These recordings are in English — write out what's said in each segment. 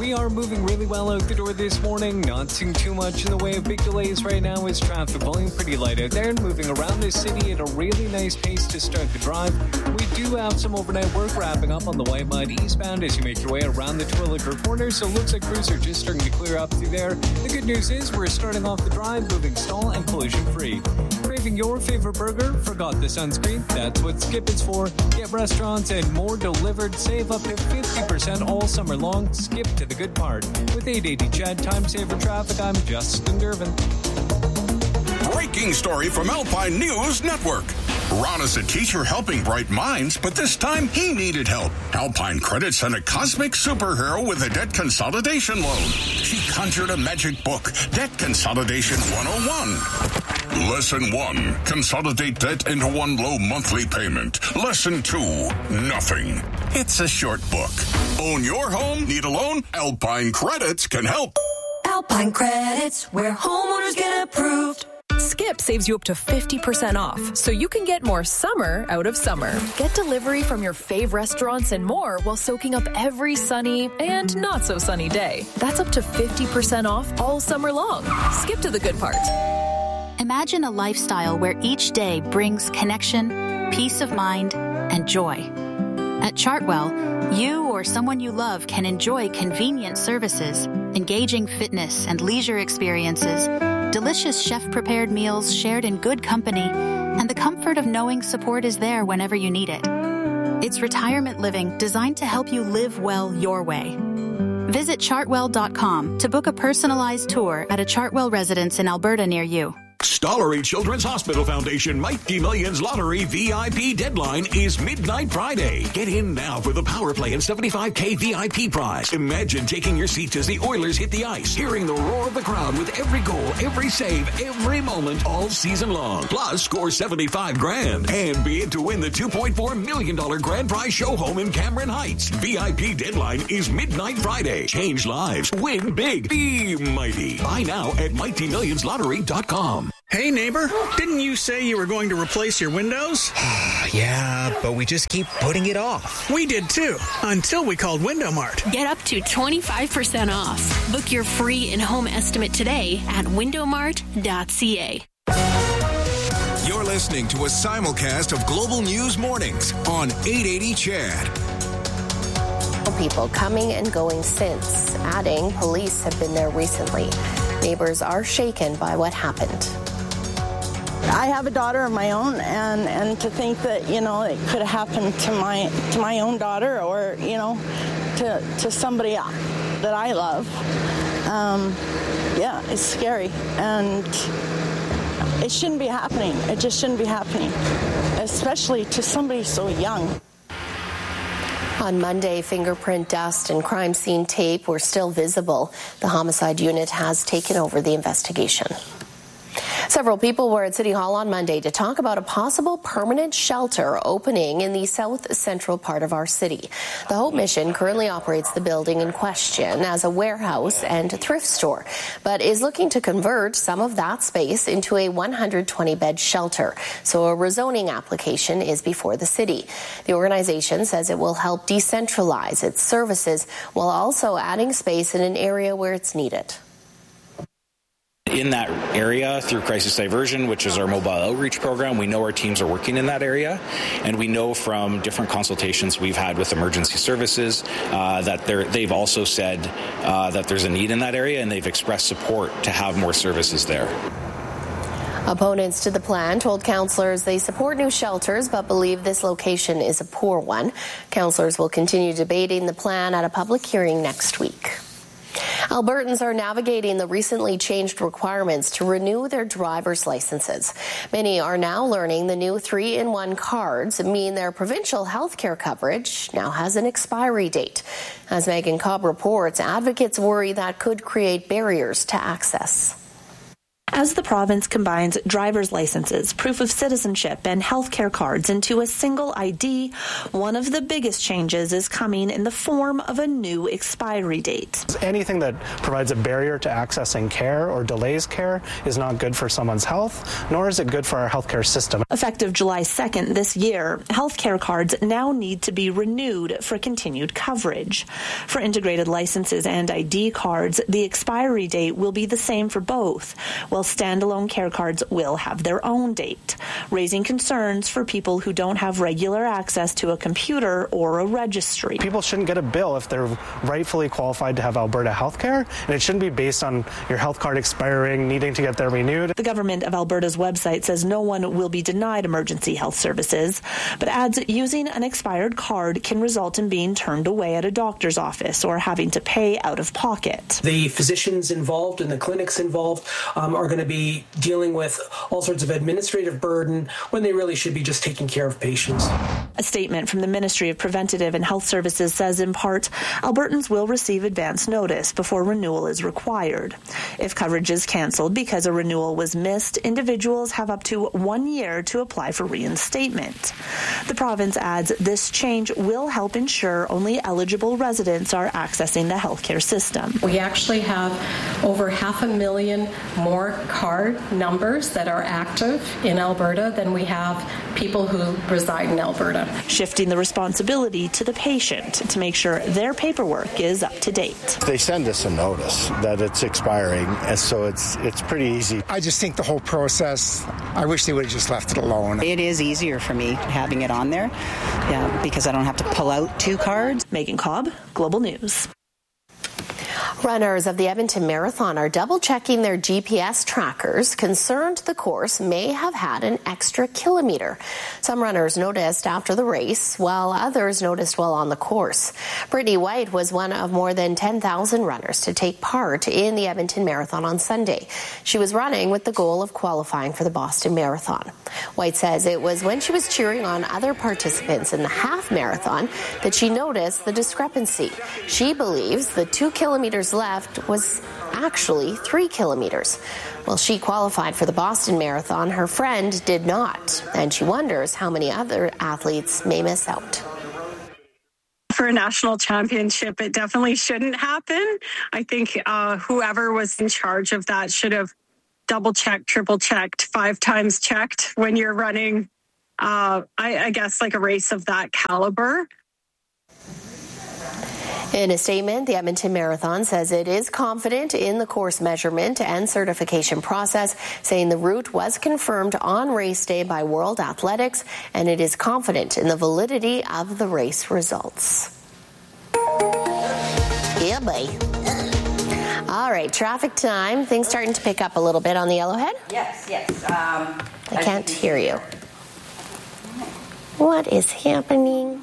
We are moving really well out the door this morning. Not seeing too much in the way of big delays right now as traffic volume pretty light out there and moving around the city at a really nice pace to start the drive. We do have some overnight work wrapping up on the White Mud eastbound as you make your way around the Twilliger corner, so it looks like crews are just starting to clear up through there. The good news is we're starting off the drive moving stall and collision free. Craving your favorite burger? Forgot the sunscreen? That's what Skip is for. Get restaurants and more delivered. Save up to 50% all summer long. Skip to the good part. With 880 Chad Time Saver Traffic, I'm Justin Durbin. Breaking story from Alpine News Network. Ron is a teacher helping bright minds, but this time he needed help. Alpine Credit sent a cosmic superhero with a debt consolidation loan. She conjured a magic book, Debt Consolidation 101. Lesson 1, consolidate debt into one low monthly payment. Lesson 2, nothing. It's a short book. Own your home? Need a loan? Alpine Credits can help. Alpine Credits, where homeowners get approved. Skip saves you up to 50% off, so you can get more summer out of summer. Get delivery from your fave restaurants and more while soaking up every sunny and not so sunny day. That's up to 50% off all summer long. Skip to the good part. Imagine a lifestyle where each day brings connection, peace of mind, and joy. At Chartwell, you or someone you love can enjoy convenient services, engaging fitness and leisure experiences, delicious chef-prepared meals shared in good company, and the comfort of knowing support is there whenever you need it. It's retirement living designed to help you live well your way. Visit chartwell.com to book a personalized tour at a Chartwell residence in Alberta near you. Stollery Children's Hospital Foundation Mighty Millions Lottery VIP deadline is midnight Friday. Get in now for the power play and $75K VIP prize. Imagine taking your seats as the Oilers hit the ice, hearing the roar of the crowd with every goal, every save, every moment all season long. Plus, score $75,000 and be in to win the $2.4 million grand prize show home in Cameron Heights. VIP deadline is midnight Friday. Change lives. Win big. Be mighty. Buy now at MightyMillionsLottery.com. Hey, neighbor, didn't you say you were going to replace your windows? Yeah, but we just keep putting it off. We did too, until we called Window Mart. Get up to 25% off. Book your free in-home estimate today at windowmart.ca. You're listening to a simulcast of Global News Mornings on 880 CHAD. People coming and going since, adding police have been there recently. Neighbors are shaken by what happened. I have a daughter of my own, and to think that, you know, it could have happened to my own daughter, or, you know, to somebody that I love, yeah, it's scary, and it shouldn't be happening. It just shouldn't be happening, especially to somebody so young. On Monday, fingerprint dust and crime scene tape were still visible. The homicide unit has taken over the investigation. Several people were at City Hall on Monday to talk about a possible permanent shelter opening in the south central part of our city. The Hope Mission currently operates the building in question as a warehouse and thrift store, but is looking to convert some of that space into a 120-bed shelter. So a rezoning application is before the city. The organization says it will help decentralize its services while also adding space in an area where it's needed. In that area, through Crisis Diversion, which is our mobile outreach program, we know our teams are working in that area, and we know from different consultations we've had with emergency services that they've also said that there's a need in that area, and they've expressed support to have more services there. Opponents to the plan told councillors they support new shelters but believe this location is a poor one. Councillors will continue debating the plan at a public hearing next week. Albertans are navigating the recently changed requirements to renew their driver's licenses. Many are now learning the new 3-in-1 cards mean their provincial health care coverage now has an expiry date. As Megan Cobb reports, advocates worry that could create barriers to access. as the province combines driver's licenses, proof of citizenship, and healthcare cards into a single ID, one of the biggest changes is coming in the form of a new expiry date. Anything that provides a barrier to accessing care or delays care is not good for someone's health, nor is it good for our healthcare system. Effective July 2nd this year, healthcare cards now need to be renewed for continued coverage. For integrated licenses and ID cards, the expiry date will be the same for both, while standalone care cards will have their own date, raising concerns for people who don't have regular access to a computer or a registry. People shouldn't get a bill if they're rightfully qualified to have Alberta health care, and it shouldn't be based on your health card expiring, needing to get there renewed. The government of Alberta's website says no one will be denied emergency health services, but adds using an expired card can result in being turned away at a doctor's office or having to pay out of pocket. The physicians involved and the clinics involved are going to be dealing with all sorts of administrative burden when they really should be just taking care of patients. A statement from the Ministry of Preventative and Health Services says, in part, Albertans will receive advance notice before renewal is required. If coverage is cancelled because a renewal was missed, individuals have up to 1 year to apply for reinstatement. The province adds this change will help ensure only eligible residents are accessing the healthcare system. We actually have over 500,000 more card numbers that are active in Alberta than we have people who reside in Alberta. Shifting the responsibility to the patient to make sure their paperwork is up to date. They send us a notice that it's expiring, and so it's pretty easy. I just think the whole process, I wish they would have just left it alone. It is easier for me having it on there, because I don't have to pull out 2 cards. Megan Cobb, Global News. Runners of the Edmonton Marathon are double-checking their GPS trackers, concerned the course may have had an extra kilometre. Some runners noticed after the race, while others noticed while on the course. Brittany White was one of more than 10,000 runners to take part in the Edmonton Marathon on Sunday. She was running with the goal of qualifying for the Boston Marathon. White says it was when she was cheering on other participants in the half marathon that she noticed the discrepancy. She believes the 2 kilometres left was actually 3 kilometres. Well, she qualified for the Boston Marathon. Her friend did not, and she wonders how many other athletes may miss out. For a national championship, it definitely shouldn't happen. I think whoever was in charge of that should have double-checked, triple-checked, 5 times checked when you're running, I guess, like a race of that caliber. In a statement, the Edmonton Marathon says it is confident in the course measurement and certification process, saying the route was confirmed on race day by World Athletics, and it is confident in the validity of the race results. Yeah, boy. All right, traffic time. Things starting to pick up a little bit on the Yellowhead? Yes. I can't hear you. What is happening?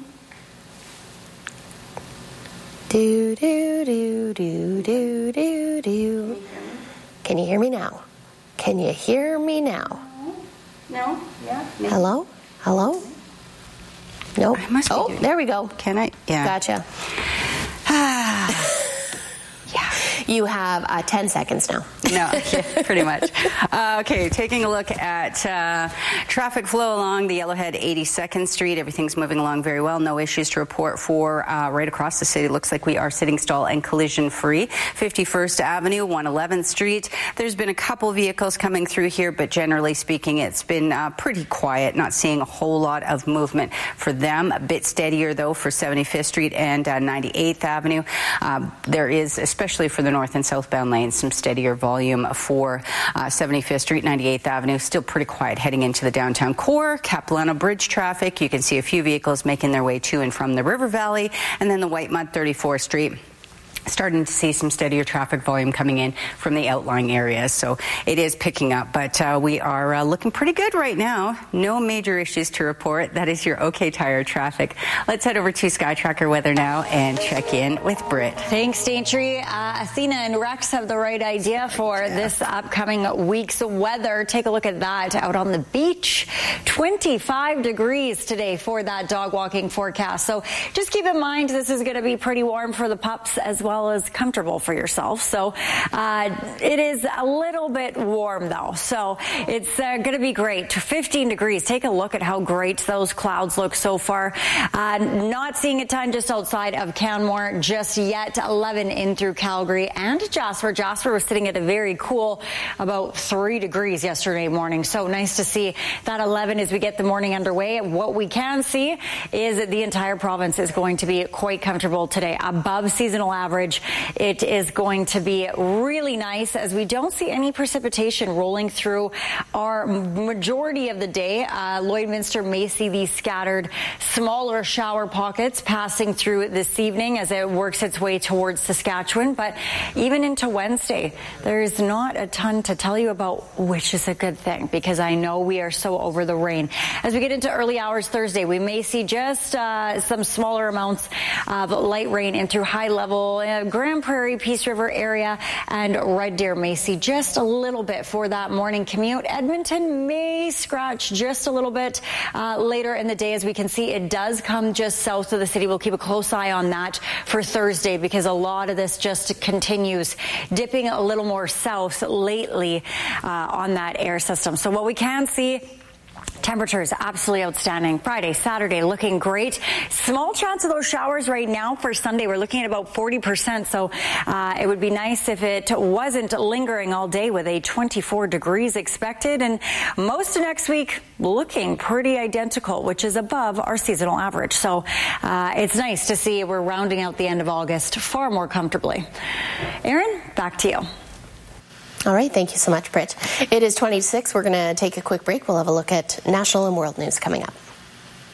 Do, do, do, do, do, do, do. Can you hear me now? Can you hear me now? No? Yeah. Maybe. Hello? Hello? Nope. I must be there we go. Can I? Yeah. Gotcha. You have 10 seconds now. No, pretty much. Okay, taking a look at traffic flow along the Yellowhead 82nd Street. Everything's moving along very well. No issues to report for right across the city. Looks like we are sitting stall and collision free. 51st Avenue, 111th Street. There's been a couple vehicles coming through here, but generally speaking, it's been pretty quiet. Not seeing a whole lot of movement for them. A bit steadier, though, for 75th Street and 98th Avenue. There is, especially for the north and southbound lanes, some steadier volume for 75th Street, 98th Avenue. Still pretty quiet heading into the downtown core. Capilano Bridge traffic. You can see a few vehicles making their way to and from the River Valley. And then the Whitemud 34th Street. Starting to see some steadier traffic volume coming in from the outlying areas. So it is picking up, but we are looking pretty good right now. No major issues to report. That is your OK Tire traffic. Let's head over to SkyTracker weather now and check in with Britt. Thanks, Daintree. Athena and Rex have the right idea for this upcoming week's weather. Take a look at that out on the beach. 25 degrees today for that dog walking forecast. So just keep in mind this is going to be pretty warm for the pups as well. well as comfortable for yourself. So it is a little bit warm, though. So it's going to be great. 15 degrees. Take a look at how great those clouds look so far. Not seeing a ton just outside of Canmore just yet. 11 in through Calgary and Jasper. Jasper was sitting at a very cool about 3 degrees yesterday morning. So nice to see that 11 as we get the morning underway. What we can see is that the entire province is going to be quite comfortable today, above seasonal average. It is going to be really nice as we don't see any precipitation rolling through our majority of the day. Lloydminster may see these scattered smaller shower pockets passing through this evening as it works its way towards Saskatchewan. But even into Wednesday, there's not a ton to tell you about, which is a good thing because I know we are so over the rain. As we get into early hours Thursday, we may see just some smaller amounts of light rain in through high level Grand Prairie, Peace River area, and Red Deer may see just a little bit for that morning commute. Edmonton may scratch just a little bit later in the day. As we can see, it does come just south of the city. We'll keep a close eye on that for Thursday because a lot of this just continues dipping a little more south lately on that air system. So what we can see, temperatures absolutely outstanding. Friday, Saturday looking great. Small chance of those showers right now for Sunday. We're looking at about 40%. So it would be nice if it wasn't lingering all day with a 24 degrees expected. And most of next week looking pretty identical, which is above our seasonal average. So it's nice to see we're rounding out the end of August far more comfortably. Erin, back to you. All right. Thank you so much, Britt. It is 26. We're going to take a quick break. We'll have a look at national and world news coming up.